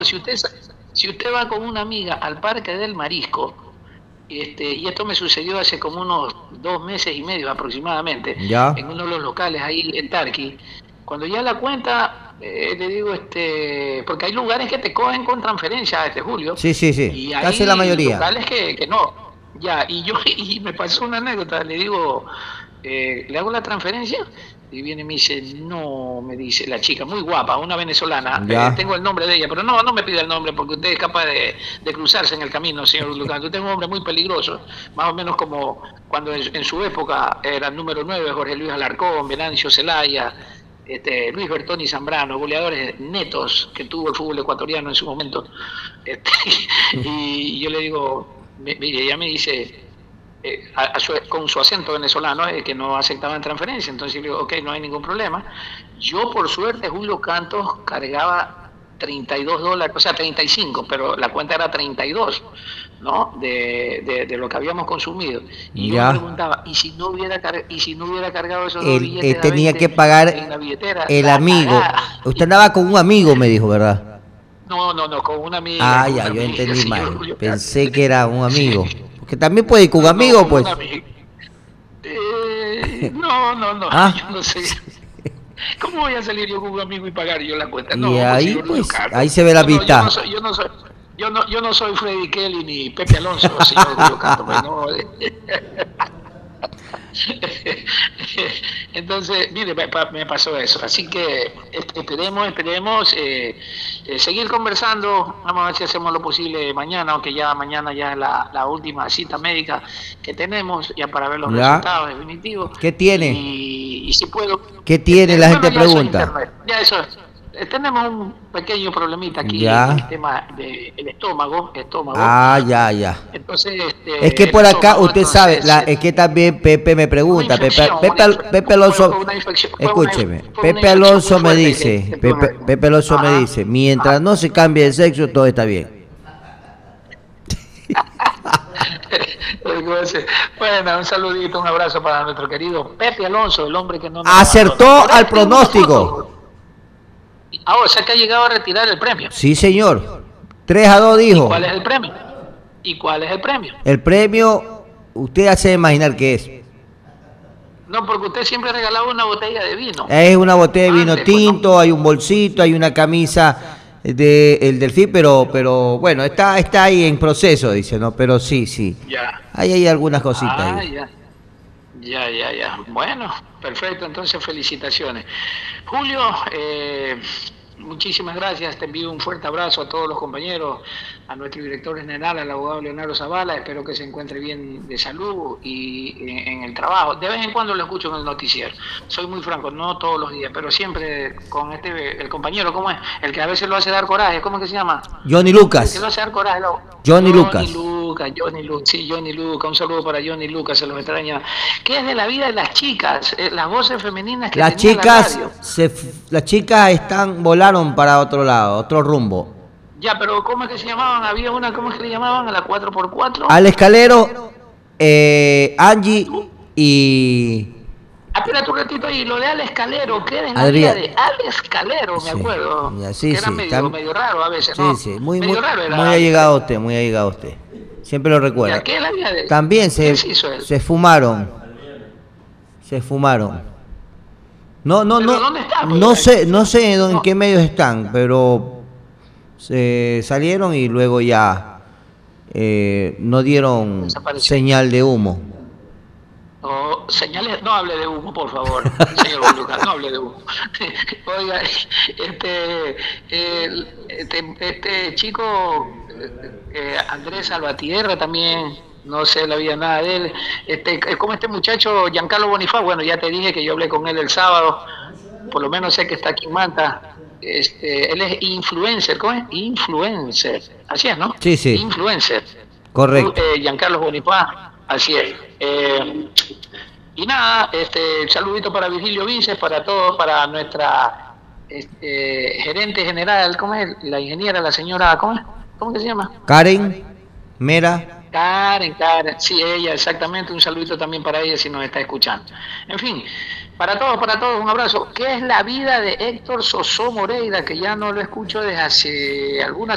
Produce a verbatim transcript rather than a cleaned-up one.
si usted, sa- si usted va con una amiga al Parque del Marisco, este, y esto me sucedió hace como unos dos meses y medio aproximadamente, en Ya. uno de los locales ahí en Tarqui, cuando ya la cuenta, eh, le digo, este, porque hay lugares que te cogen con transferencia, este Julio, Sí, sí, sí. y Casi la hay mayoría. locales que, que no. Ya, y yo, y me pasó una anécdota, le digo, eh, ¿le hago la transferencia? Y viene y me dice, no, me dice la chica, muy guapa, una venezolana, eh, Ya. tengo el nombre de ella, pero no, no me pida el nombre porque usted es capaz de, de cruzarse en el camino, señor Lucas. Usted es un hombre muy peligroso, más o menos como cuando en, en su época era el número nueve Jorge Luis Alarcón, Venancio Zelaya, este, Luis Bertoni Zambrano, goleadores netos que tuvo el fútbol ecuatoriano en su momento. Este, y yo le digo, mire, ella me dice, eh, a, a su, con su acento venezolano, eh, que no aceptaban transferencia. Entonces yo digo, ok, no hay ningún problema. Yo, por suerte, Julio Cantos cargaba treinta y dos dólares, o sea, treinta y cinco, pero la cuenta era treinta y dos, ¿no? De, de, de lo que habíamos consumido. Y yo me Ya. preguntaba, ¿y si no hubiera, car y si no hubiera cargado esos dos Él, él billetes a tenía que veinte en la pagar billetera? el La cagada. amigo. Usted andaba con un amigo, me dijo, ¿verdad? No, no, no, con una amiga, Ah, con ya, una yo amiga, entendí señor mal. Julio Cantos. Pensé que era un Sí. amigo. Porque también puede ir con un No, no, amigo, con una pues. amiga. Eh, no, no, no, yo Ah. no sé. ¿Cómo voy a salir yo con un amigo y pagar yo la cuenta? Y No, pues ahí, señor Julio pues, Cantos. ahí se ve la Yo no, yo no amistad. soy, yo no soy, yo no, yo no soy Freddy Kelly ni Pepe Alonso, señor Julio Cantos, pues no. Entonces, mire, me pasó eso. Así que esperemos, esperemos eh, eh, seguir conversando. Vamos a ver si hacemos lo posible mañana, aunque ya mañana ya es la, la última cita médica que tenemos, ya para ver los ¿Ya? resultados definitivos. ¿Qué tiene? Y, y si puedo, ¿Qué tiene? este, La bueno, gente ya eso es pregunta. internet. Ya eso es. Eh, Tenemos un pequeño problemita aquí en el Ya. tema del estómago, estómago. Ah, ya, ya. Entonces, Es que este, el por acá, estómago, usted sabe, entonces, la, es que también Pepe me una pregunta, Pepe, infección, Pepe, una Al- inf- Pepe fue, fue Alonso, una infección, fue una, escúcheme, fue una Pepe infección muy Alonso me fuerte que, dice, que tuve en Pepe, el- Pepe Alonso me Ajá, dice, mientras ajá. no se cambie de sexo, todo está bien. Bueno, un saludito, un abrazo para nuestro querido Pepe Alonso, el hombre que no nos abandona. Acertó Por ahí al tengo una pronóstico. foto. Ah, o sea que ha llegado a retirar el premio. Sí, señor. Tres a dos ¿Y cuál dijo. es el premio? ¿Y cuál es el premio? El premio, usted hace imaginar qué es. No, porque usted siempre regalaba una botella de vino. Es una botella de vino Antes, pues no. tinto, hay un bolsito, hay una camisa de el delfín, pero, pero bueno, está, está ahí en proceso, dice, ¿no? Pero sí, sí. Ya. Ahí hay algunas cositas Ah, ahí. ya. Ya, ya, ya. Bueno, perfecto. Entonces, felicitaciones. Julio, eh, muchísimas gracias. Te envío un fuerte abrazo a todos los compañeros, a nuestro director general, al abogado Leonardo Zavala. Espero que se encuentre bien de salud y en, en el trabajo. De vez en cuando lo escucho en el noticiero. Soy muy franco, no todos los días, pero siempre con este, el compañero, ¿cómo es? El que a veces lo hace dar coraje, ¿cómo es que se llama? Johnny El que Lucas. lo hace dar coraje, lo, Johnny Johnny Lucas. Lucas, Johnny Lucas, sí, Johnny Lucas, un saludo para Johnny Lucas, se los extraña. ¿Qué es de la vida de las chicas, eh, las voces femeninas que Las tenía la chicas, radio? se, las chicas están, volaron para otro lado, otro rumbo. Ya, pero ¿cómo es que se llamaban? Había una, ¿cómo es que le llamaban? A la cuatro por cuatro. Al Escalero, eh, Angie y Ah, espérate un ratito ahí, lo de Al Escalero, ¿qué es la vida Adrián. de Al Escalero? Me Sí, acuerdo, ya, sí, que era sí. medio, Tam, medio raro a veces, sí, ¿no? sí. Muy, muy, Medio raro muy era Al allegado a Escalero. usted, muy allegado a usted. Siempre lo Ya, recuerda. ¿qué es la vida de También ¿Qué se, se hizo él? se fumaron. Se fumaron. No, no, ¿Pero no. dónde está? No Pues, sé, no sé en no, qué medios están, pero se salieron y luego ya eh, no dieron desapareció. señal de humo. No, señales, no hable de humo, por favor, señor Lucas, no hable de humo. Oiga, este, el- este, este chico, eh, Andrés Salvatierra también, no sé, no había nada de él. Este, es como este muchacho, Giancarlo Bonifaz, bueno, ya te dije que yo hablé con él el sábado, por lo menos sé que está aquí en Manta. Este, él es influencer, ¿cómo es? Influencer, así es, ¿no? Sí, sí, Influencer. correcto. Eh, Giancarlo Bonifaz, así es. Eh, y nada, este saludito para Virgilio Vinces, para todos, para nuestra este, gerente general, ¿cómo es? La ingeniera, la señora, ¿cómo es? ¿Cómo que se llama? Karen, Mera, Karen, Karen, sí, ella, exactamente, un saludito también para ella si nos está escuchando. En fin, para todos, para todos, un abrazo. ¿Qué es la vida de Héctor Sosó Moreira, que ya no lo escucho desde hace algunas